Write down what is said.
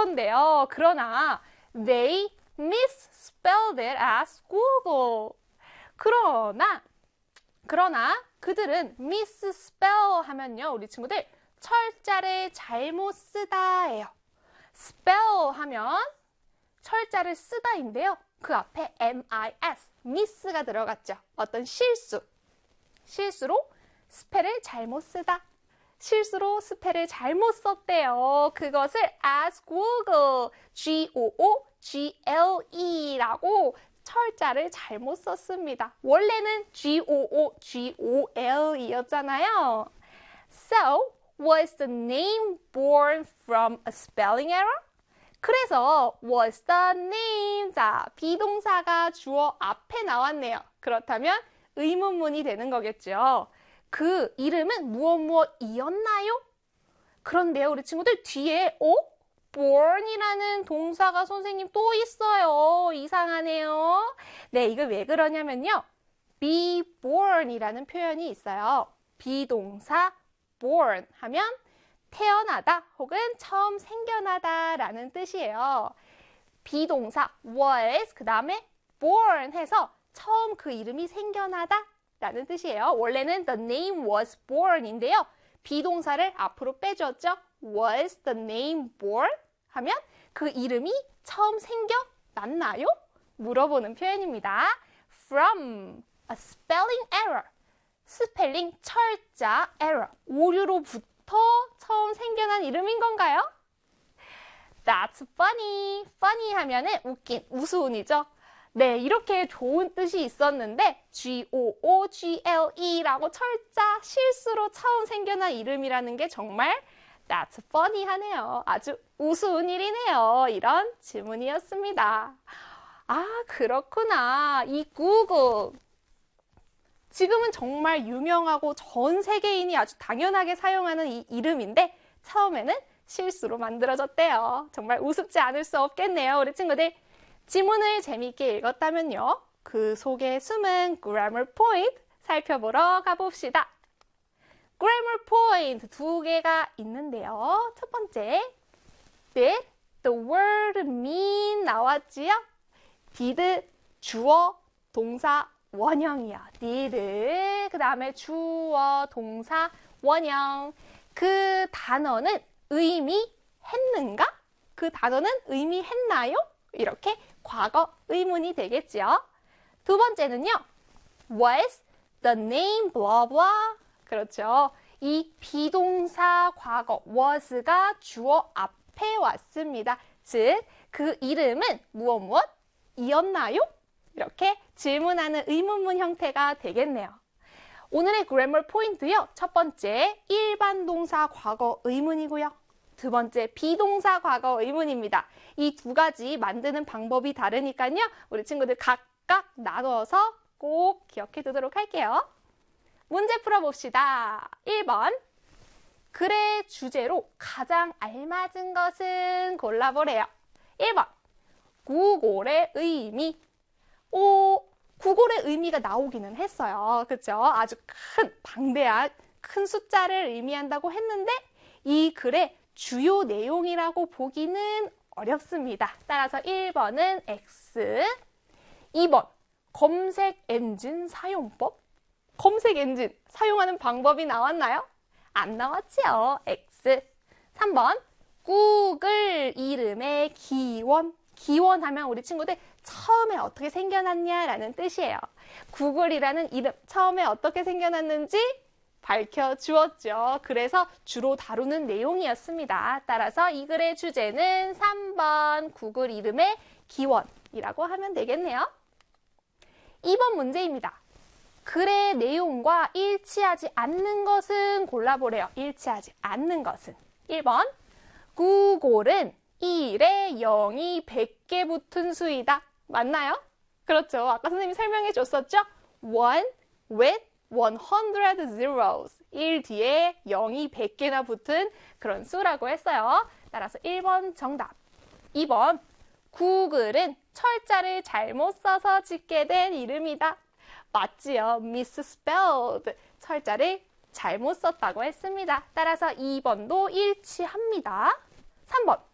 그런데요. 그러나 they misspelled it as Google. 그러나 그들은 misspell 하면요. 우리 친구들 철자를 잘못 쓰다예요. spell 하면 철자를 쓰다인데요. 그 앞에 miss가 들어갔죠. 어떤 실수로 스펠을 잘못 쓰다. 실수로 스펠을 잘못 썼대요. 그것을 as Google, Google 철자를 잘못 썼습니다. 원래는 Google이었잖아요. So, was the name born from a spelling error? 그래서 was the name, 자, 비동사가 주어 앞에 나왔네요. 그렇다면 의문문이 되는 거겠죠. 그 이름은 무엇이었나요? 그런데요, 우리 친구들 뒤에 born이라는 동사가 선생님 또 있어요. 이상하네요. 네, 이거 왜 그러냐면요. be born이라는 표현이 있어요. 비동사 born 하면 태어나다 혹은 처음 생겨나다 라는 뜻이에요. 비동사 was 그 다음에 born 해서 처음 그 이름이 생겨나다 라는 뜻이에요. 원래는 the name was born인데요. 비동사를 앞으로 빼줬죠. Was the name born? 하면 그 이름이 처음 생겨났나요? 물어보는 표현입니다. From a spelling error. 스펠링 철자 error. 오류로부터 처음 생겨난 이름인 건가요? That's funny. funny 하면은 웃긴, 우스운이죠. 네, 이렇게 좋은 뜻이 있었는데 Google 라고 철자 실수로 처음 생겨난 이름이라는 게 정말 That's funny 하네요. 아주 우스운 일이네요. 이런 질문이었습니다. 아, 그렇구나. 이 Google. 지금은 정말 유명하고 전 세계인이 아주 당연하게 사용하는 이 이름인데 처음에는 실수로 만들어졌대요. 정말 우습지 않을 수 없겠네요. 우리 친구들. 지문을 재미있게 읽었다면요. 그 속에 숨은 grammar point 살펴보러 가봅시다. grammar point 두 개가 있는데요. 첫 번째, did the word mean 나왔지요? did 주어, 동사, 원형이요. did 그 다음에 주어, 동사, 원형. 그 단어는 의미했는가? 그 단어는 의미했나요? 이렇게 과거 의문이 되겠죠. 두 번째는요. Was the name blah blah? 그렇죠. 이 비동사 과거 was가 주어 앞에 왔습니다. 즉, 그 이름은 무엇이었나요? 이렇게 질문하는 의문문 형태가 되겠네요. 오늘의 그래머 포인트요. 첫 번째, 일반 동사 과거 의문이고요. 두 번째, 비동사 과거 의문입니다. 이 두 가지 만드는 방법이 다르니까요. 우리 친구들 각각 나눠서 꼭 기억해 두도록 할게요. 문제 풀어봅시다. 1번, 글의 주제로 가장 알맞은 것은 골라보래요. 1번, 구골의 의미. 구골의 의미가 나오기는 했어요. 그렇죠? 아주 큰, 방대한 큰 숫자를 의미한다고 했는데 이 글의 주요 내용이라고 보기는 어렵습니다. 따라서 1번은 X. 2번, 검색 엔진 사용법. 검색 엔진 사용하는 방법이 나왔나요? 안 나왔지요. X. 3번, 구글 이름의 기원. 기원하면 우리 친구들 처음에 어떻게 생겨났냐라는 뜻이에요. 구글이라는 이름 처음에 어떻게 생겨났는지 밝혀주었죠. 그래서 주로 다루는 내용이었습니다. 따라서 이 글의 주제는 3번 구글 이름의 기원이라고 하면 되겠네요. 2번 문제입니다. 글의 내용과 일치하지 않는 것은 골라보래요. 일치하지 않는 것은. 1번, 구글은 1에 0이 100개 붙은 수이다. 맞나요? 그렇죠. 아까 선생님이 설명해 줬었죠? 1 with 100 zeros. 1 뒤에 0이 100개나 붙은 그런 수라고 했어요. 따라서 1번 정답. 2번, 구글은 철자를 잘못 써서 짓게 된 이름이다. 맞지요? misspelled. 철자를 잘못 썼다고 했습니다. 따라서 2번도 일치합니다. 3번,